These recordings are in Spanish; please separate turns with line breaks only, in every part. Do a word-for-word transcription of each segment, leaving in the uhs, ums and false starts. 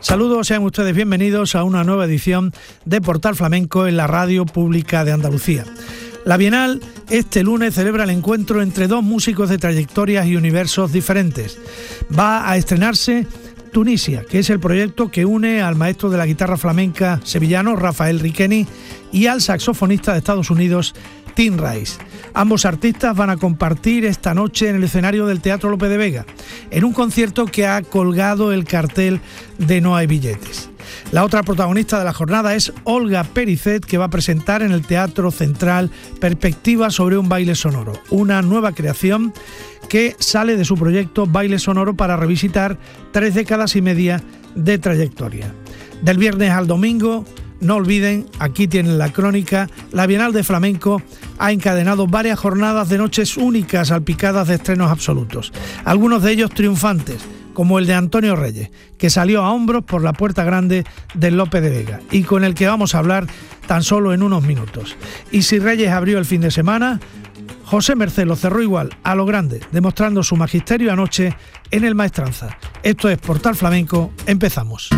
Saludos, sean ustedes bienvenidos a una nueva edición de Portal Flamenco en la Radio Pública de Andalucía. La Bienal este lunes celebra el encuentro entre dos músicos de trayectorias y universos diferentes. Va a estrenarse Tunisia, que es el proyecto que une al maestro de la guitarra flamenca sevillano Rafael Riqueni y al saxofonista de Estados Unidos Tim Rice. Ambos artistas van a compartir esta noche en el escenario del Teatro Lope de Vega, en un concierto que ha colgado el cartel de No hay billetes. La otra protagonista de la jornada es Olga Pericet, que va a presentar en el Teatro Central Perspectivas sobre un baile sonoro, una nueva creación que sale de su proyecto Baile Sonoro para revisitar tres décadas y media de trayectoria. Del viernes al domingo, no olviden, aquí tienen la crónica, la Bienal de Flamenco ha encadenado varias jornadas de noches únicas salpicadas de estrenos absolutos, algunos de ellos triunfantes, como el de Antonio Reyes, que salió a hombros por la puerta grande del Lope de Vega y con el que vamos a hablar tan solo en unos minutos. Y si Reyes abrió el fin de semana, José Merced lo cerró igual, a lo grande, demostrando su magisterio anoche en el Maestranza. Esto es Portal Flamenco, empezamos.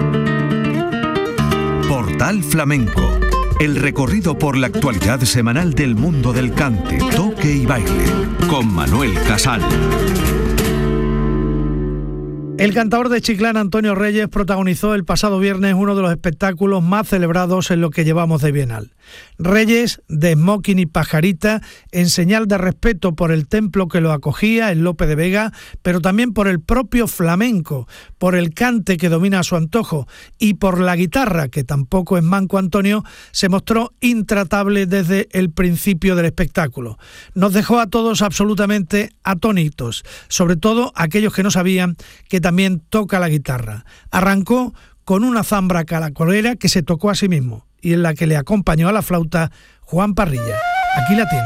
Portal Flamenco, el recorrido por la actualidad semanal del mundo del cante, toque y baile, con Manuel Casal.
El cantador de Chiclana Antonio Reyes protagonizó el pasado viernes uno de los espectáculos más celebrados en lo que llevamos de Bienal. Reyes, de smoking y pajarita, en señal de respeto por el templo que lo acogía, el Lope de Vega, pero también por el propio flamenco, por el cante que domina a su antojo y por la guitarra, que tampoco es manco Antonio, se mostró intratable desde el principio del espectáculo. Nos dejó a todos absolutamente atónitos, sobre todo aquellos que no sabían que también toca la guitarra. Arrancó con una zambra caracolera que se tocó a sí mismo y en la que le acompañó a la flauta Juan Parrilla. Aquí la tiene.